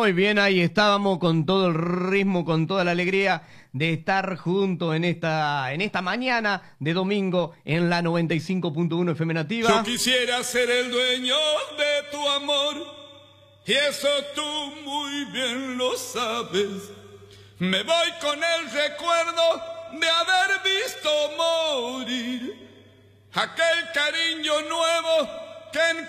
Muy bien, ahí estábamos con todo el ritmo, con toda la alegría de estar juntos en esta mañana de domingo en la 95.1 FM Nativa. Yo quisiera ser el dueño de tu amor y eso tú muy bien lo sabes. Me voy con el recuerdo de haber visto morir aquel cariño nuevo que